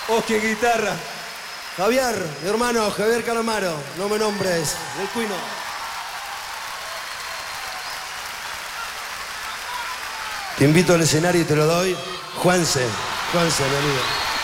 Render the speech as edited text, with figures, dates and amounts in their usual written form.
Oscar guitarra. Javier, mi hermano, Javier Calamaro. No me nombres, el Cuino. Te invito al escenario y te lo doy. Juanse, mi amigo.